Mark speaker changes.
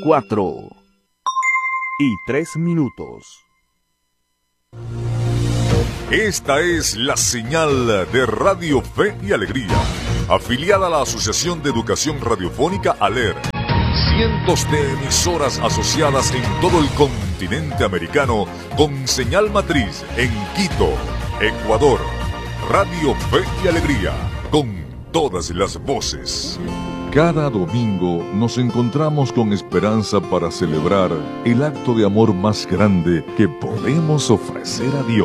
Speaker 1: 4:03.
Speaker 2: Esta es la señal de Radio Fe y Alegría, afiliada a la Asociación de Educación Radiofónica ALER. Cientos de emisoras asociadas en todo el continente americano con señal matriz en Quito, Ecuador. Radio Fe y Alegría, con todas las voces.
Speaker 3: Cada domingo nos encontramos con esperanza para celebrar el acto de amor más grande que podemos ofrecer a Dios.